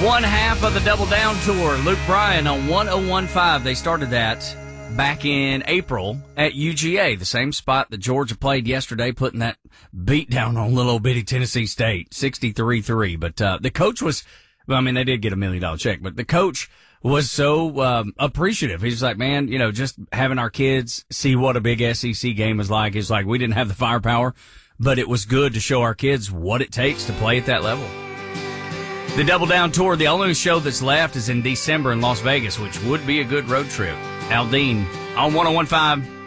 One half of the Double Down Tour. Luke Bryan on 101.5. They started that back in April at UGA, the same spot that Georgia played yesterday, putting that beat down on little old bitty Tennessee State, 63-3. But the coach was, well, I mean, they did get $1 million check, but the coach was so appreciative. He's like, man, you know, just having our kids see what a big SEC game is like. He's like, we didn't have the firepower, but it was good to show our kids what it takes to play at that level. The Double Down Tour, the only show that's left is in December in Las Vegas, which would be a good road trip. Aldine on 101.5.